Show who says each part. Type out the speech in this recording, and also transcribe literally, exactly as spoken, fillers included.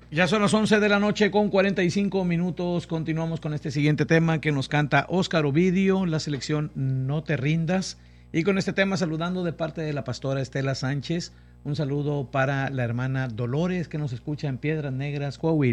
Speaker 1: Ya son las once de la noche con cuarenta y cinco minutos. Continuamos con este siguiente tema que nos canta Óscar Ovidio, la selección No Te Rindas. Y con este tema saludando de parte de la pastora Estela Sánchez. Un saludo para la hermana Dolores que nos escucha en Piedras Negras, Coahuila.